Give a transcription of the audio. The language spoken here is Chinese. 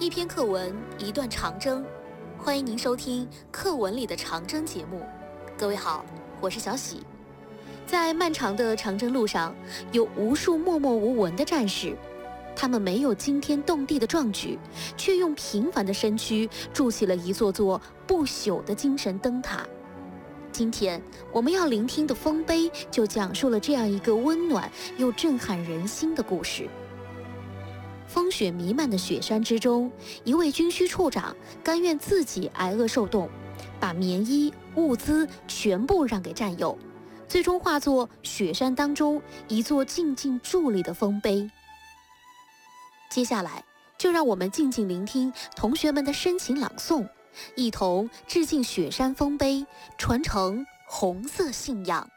一篇课文，一段长征。欢迎您收听课文里的长征节目。各位好，我是小喜。在漫长的长征路上，有无数默默无闻的战士，他们没有惊天动地的壮举，却用平凡的身躯筑起了一座座不朽的精神灯塔。今天我们要聆听的《丰碑》就讲述了这样一个温暖又震撼人心的故事。风雪弥漫的雪山之中，一位军需处长甘愿自己挨饿受冻，把棉衣物资全部让给战友，最终化作雪山当中一座静静伫立的丰碑。接下来就让我们静静聆听同学们的深情朗诵，一同致敬雪山丰碑，传承红色信仰。